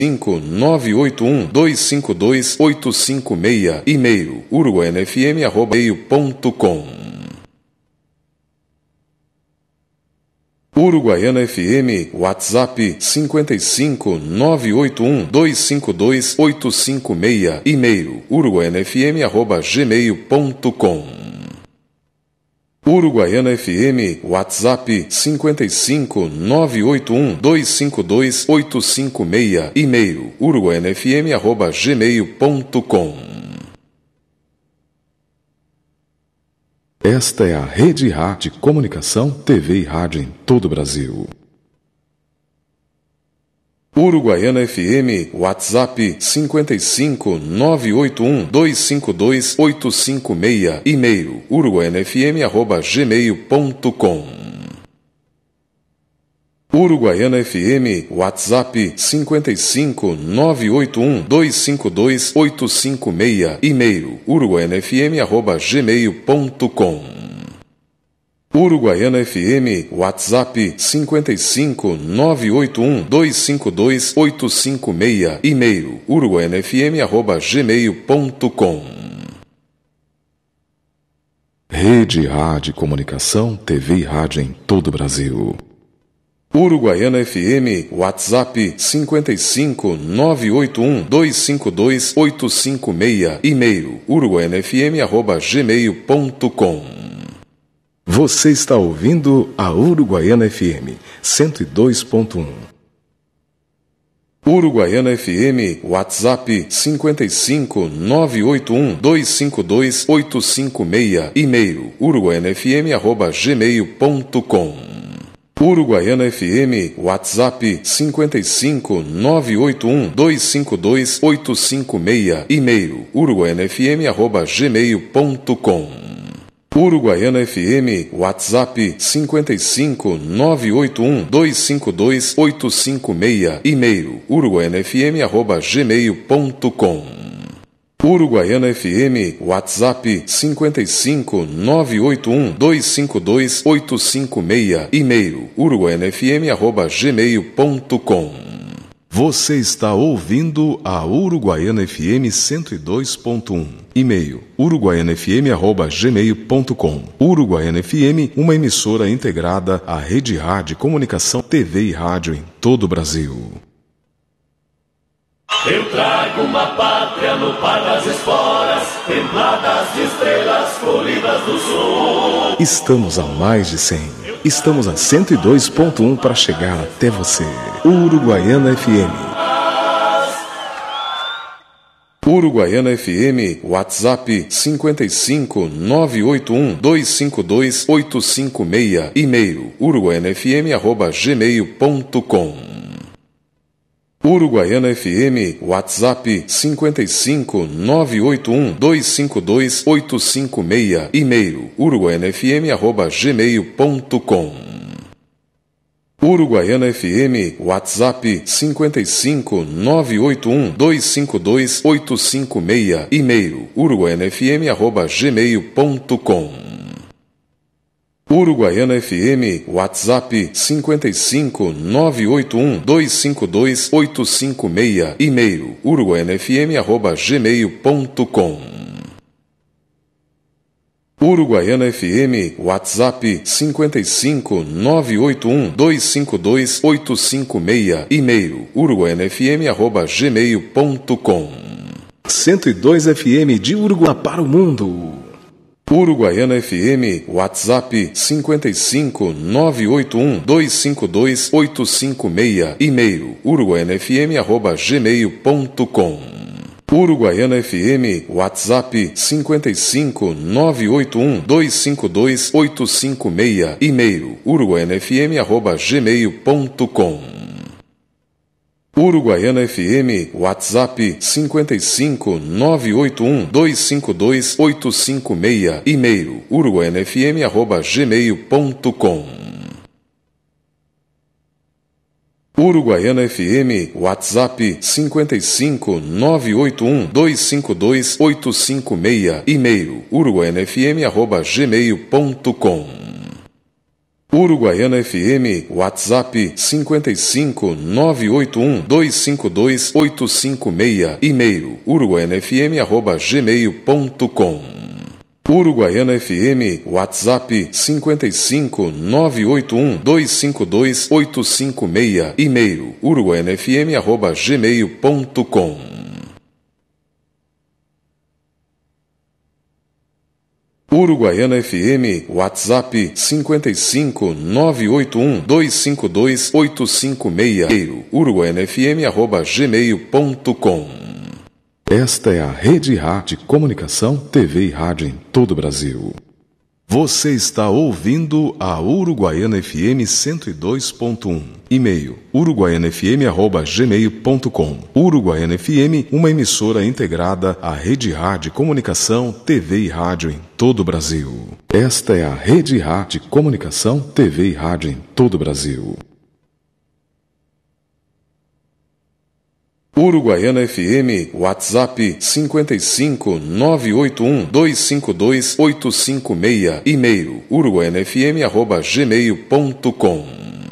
981-252-856. E-mail uruguaianafm@meio.com. Uruguaiana FM, WhatsApp 55-981-252-856. E-mail uruguaianafm@gmail.com. Uruguaiana FM, WhatsApp 55-981-252-856. E-mail uruguaianafm@gmail.com. Esta é a Rede Rá de Comunicação, TV e Rádio em todo o Brasil. Uruguaiana FM, WhatsApp 55-981-252-856. E-mail uruguaianafm@gmail.com. Uruguaiana FM, WhatsApp 55-981-252-856. E-mail uruguaianafm@gmail.com. Uruguaiana FM, WhatsApp 55-981-252-856. E-mail uruguaianafm@gmail.com. Rede Rádio Comunicação, TV e Rádio em todo o Brasil. Uruguaiana FM, WhatsApp 55-981-252-856. E-mail uruguaianafm@gmail.com. Você está ouvindo a Uruguaiana FM 102.1. Uruguaiana FM, WhatsApp 55-981-252-856. E-mail uruguaianafm@gmail.com. Uruguaiana FM, WhatsApp 55-981-252-856. E-mail uruguaianafm@gmail.com. Uruguaiana FM, WhatsApp 55-981-252-856. E-mail uruguaianafm@gmail.com. Uruguaiana FM, WhatsApp 55-981-252-856. E-mail uruguaianafm@gmail.com. Você está ouvindo a Uruguaiana FM 102.1. E-mail uruguaianafm@gmail.com. Uruguaiana FM, uma emissora integrada à Rede Rádio Comunicação, TV e Rádio em todo o Brasil. Eu trago uma pátria no par das esporas, templadas de estrelas colhidas do sul. Estamos a mais de 100. Estamos a 102.1 para chegar até você. Uruguaiana FM. Uruguaiana FM, WhatsApp 55-981-252-856. E-mail uruguaianafm@gmail.com. Uruguaiana FM, WhatsApp 55-981-252-856. E-mail uruguaianafm@gmail.com. Uruguaiana FM, WhatsApp 55-981-252-856. E-mail uruguaianafm@gmail.com. Uruguaiana FM, WhatsApp 55-981-252-856. E-mail uruguaianafm@gmail.com. Uruguaiana FM, WhatsApp 55-981-252-856. E-mail uruguaianafm@gmail.com. 102 FM de Uruguai para o mundo. Uruguaiana FM, WhatsApp 55-981-252-856. E-mail uruguaianafm@gmail.com. Uruguaiana FM, WhatsApp 55-981-252-856. E-mail uruguaianafm@gmail.com. Uruguaiana FM, WhatsApp 55-981-252-856. E-mail uruguaianafm@gmail.com. Uruguaiana FM, WhatsApp 55-981-252-856. E-mail uruguaianafm@gmail.com. Uruguaiana FM, WhatsApp 55 981 252 856, e-mail uruguaianafm@gmail.com. Uruguaiana FM, WhatsApp 55 981 252 856, e-mail uruguaianafm@gmail.com. Uruguaiana FM, WhatsApp 55 981 252 856, uruguaianafm@gmail.com. Esta é a Rede Rádio Comunicação, TV e Rádio em todo o Brasil. Você está ouvindo a Uruguaiana FM 102.1. E-mail uruguaianafm@gmail.com. Uruguaiana FM, uma emissora integrada à Rede Rádio Comunicação, TV e Rádio em todo o Brasil. Esta é a Rede Rádio Comunicação, TV e Rádio em todo o Brasil. Uruguaiana FM, WhatsApp 55 981 252 856, e-mail uruguaianafm@gmail.com.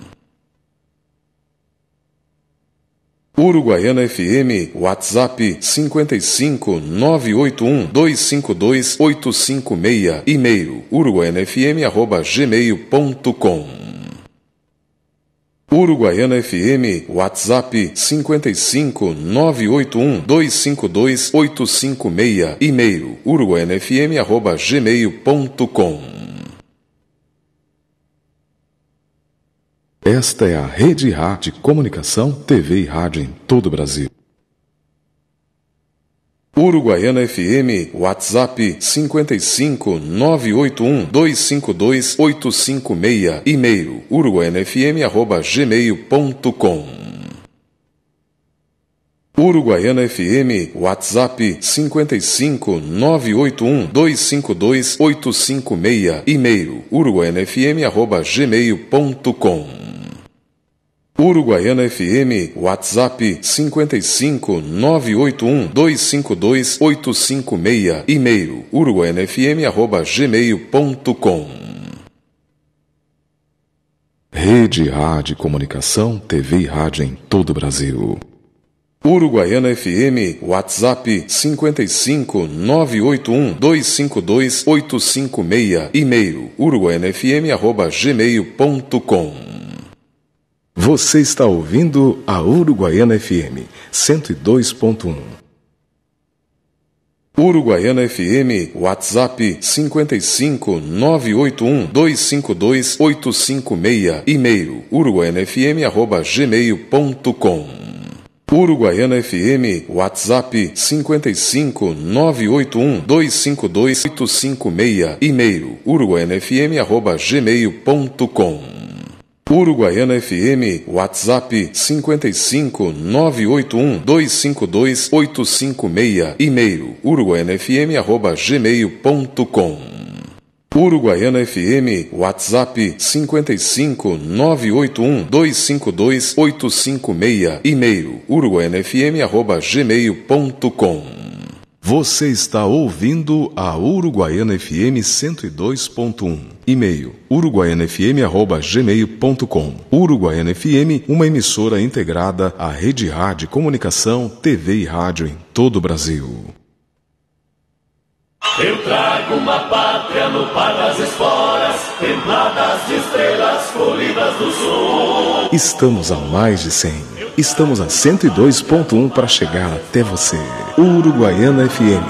Uruguaiana FM, WhatsApp 55 981 252 856, e-mail uruguaianafm@gmail.com. Uruguaiana FM, WhatsApp 55 981 252 856, e-mail uruguaianafm@gmail.com. Esta é a Rede Rádio Comunicação, TV e Rádio em todo o Brasil. Uruguaiana FM, WhatsApp 55 981 252 856, e-mail uruguaianafm@gmail.com. Uruguaiana FM, WhatsApp 55 981 252 856, e-mail uruguaianafm@gmail.com. Uruguaiana FM, WhatsApp 55 981 252 856, e-mail uruguaianafm@gmail.com. Rede Rádio Comunicação, TV e Rádio em todo o Brasil. Uruguaiana FM, WhatsApp 55 981 252 856, e-mail uruguaianafm@gmail.com. Você está ouvindo a Uruguaiana FM 102.1. Uruguaiana FM, WhatsApp 55 981 252 856, e-mail uruguaianafm@gmail.com. Uruguaiana FM, WhatsApp 55 981 252 856, e-mail uruguaianafm@gmail.com. Uruguaiana FM, WhatsApp 55 981 252 856, e-mail uruguaianafm@gmail.com. Uruguaiana FM, WhatsApp 55 981 252 856, e-mail uruguaianafm@gmail.com. Você está ouvindo a Uruguaiana FM 102.1. E-mail uruguaianafm@gmail.com. Uruguaiana FM, uma emissora integrada à Rede Rádio Comunicação, TV e Rádio em todo o Brasil. Eu trago uma pátria no par das esporas, templadas de estrelas colhidas do sul. Estamos a mais de 100. Estamos a 102.1 para chegar até você. Uruguaiana FM.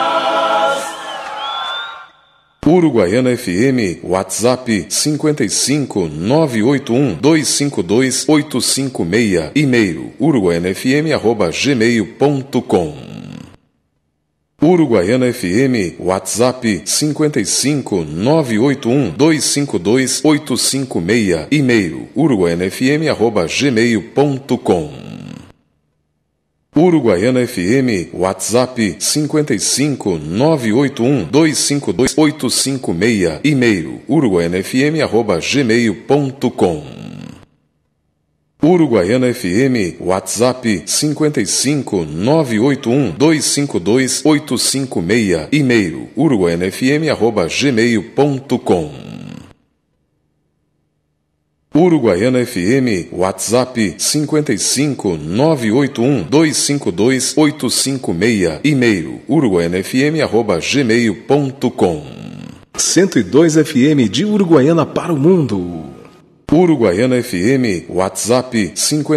Uruguaiana FM, WhatsApp 55 981 252 856, e-mail uruguaianafm@gmail.com. Uruguaiana FM, WhatsApp 55 981 252 856, e-mail uruguaianafm@gmail.com. Uruguaiana FM, WhatsApp 55 981 252 856, e-mail uruguaianafm@gmail.com. Uruguaiana FM, WhatsApp 55 981 252 856, e-mail uruguaianafm@gmail.com. Uruguaiana FM, WhatsApp 55981252856, e-mail uruguaianafm@gmail.com. 102 FM de Uruguaiana para o mundo. Uruguaiana FM, WhatsApp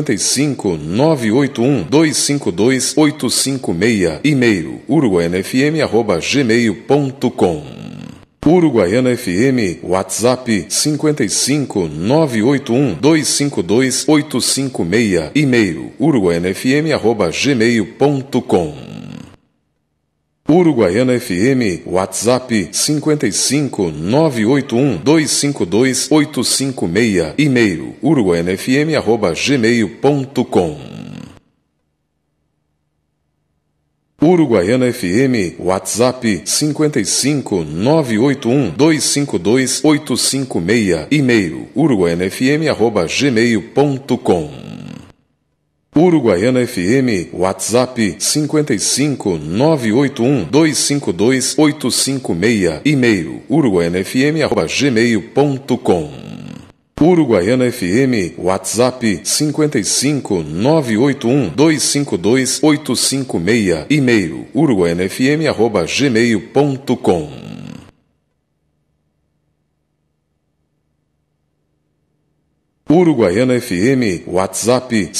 55981252856, e-mail uruguaianafm@gmail.com. Uruguaiana FM, WhatsApp 55981252856, e-mail uruguaianafm@gmail.com. Uruguaiana FM, WhatsApp 55981252856, e-mail uruguaianafm@gmail.com. Uruguaiana FM, WhatsApp 55981252856, e-mail uruguaianafm@gmail.com. Uruguaiana FM, WhatsApp 55981252856, e-mail uruguaianafm@gmail.com. Uruguaiana FM, WhatsApp 55981252856, e-mail uruguaianafm@gmail.com. Uruguaiana FM, WhatsApp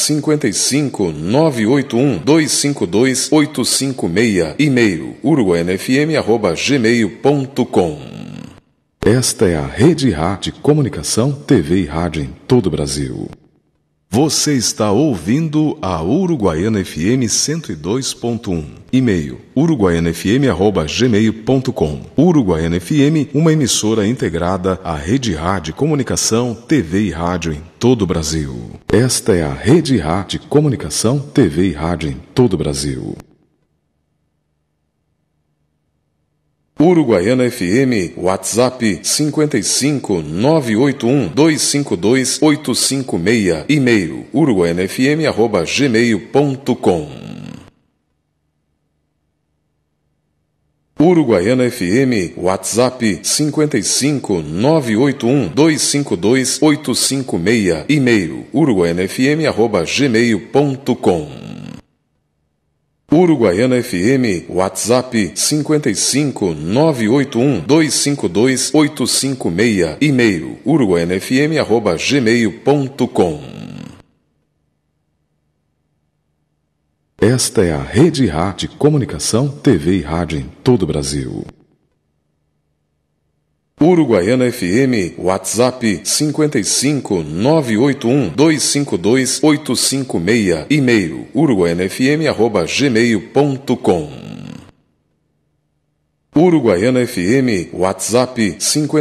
55981252856, e-mail uruguaianafm@gmail.com. Esta é a Rede Rá de Comunicação, TV e Rádio em todo o Brasil. Você está ouvindo a Uruguaiana FM 102.1. E-mail uruguaianafm@gmail.com. Uruguaiana FM, uma emissora integrada à Rede Rá de Comunicação, TV e Rádio em todo o Brasil. Esta é a Rede Rá de Comunicação, TV e Rádio em todo o Brasil. Uruguaiana FM, WhatsApp 55981252856, e-mail uruguaianafm@gmail.com. Uruguaiana FM, WhatsApp 55981252856, e-mail uruguaianafm@gmail.com. Uruguaiana FM, WhatsApp 55981252856, e-mail uruguaianafm@gmail.com. Esta é a Rede Rá de Comunicação, TV e Rádio em todo o Brasil. Uruguaiana FM, WhatsApp 55981252856, e-mail uruguaianafm@gmail.com. Uruguaiana FM, WhatsApp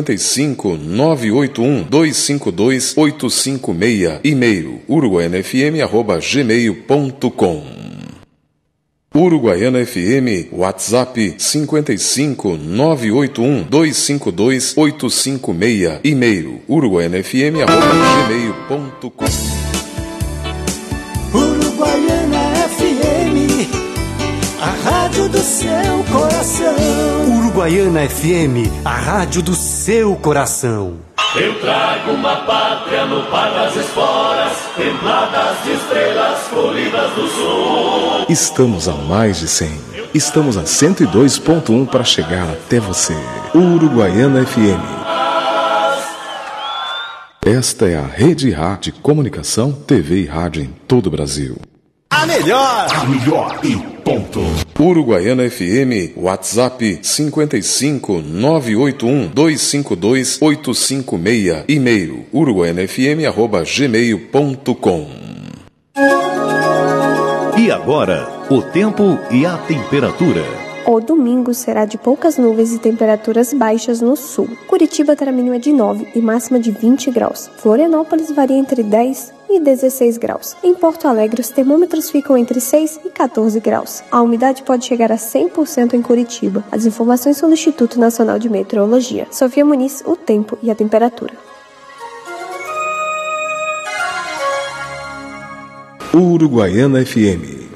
55981252856, e-mail uruguaianafm@gmail.com. Uruguaiana FM, WhatsApp 55981252856, e-mail uruguaianafm@gmail.com. Uruguaiana FM, a rádio do seu coração. Uruguaiana FM, a rádio do seu coração. Eu trago uma pátria no par das esporas, templadas de estrelas colhidas do sul. Estamos a mais de 100. Estamos a 102.1 para chegar até você. Uruguaiana FM. Esta é a Rede Rá de Comunicação, TV e Rádio em todo o Brasil. A melhor e ponto. Uruguaiana FM, WhatsApp 55981252856, e-mail uruguaianafm@gmail.com. E agora, o tempo e a temperatura. O domingo será de poucas nuvens e temperaturas baixas no sul. Curitiba terá mínima de 9 e máxima de 20 graus. Florianópolis varia entre 10 e 16 graus. Em Porto Alegre, os termômetros ficam entre 6 e 14 graus. A umidade pode chegar a 100% em Curitiba. As informações são do Instituto Nacional de Meteorologia. Sofia Muniz, o tempo e a temperatura. Uruguaiana FM.